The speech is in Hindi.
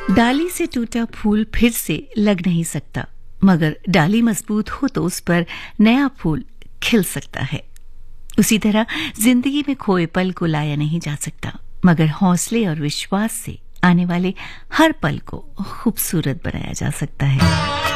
डाली से टूटा फूल फिर से लग नहीं सकता, मगर डाली मजबूत हो तो उस पर नया फूल खिल सकता है। उसी तरह जिंदगी में खोए पल को लाया नहीं जा सकता, मगर हौसले और विश्वास से आने वाले हर पल को खूबसूरत बनाया जा सकता है।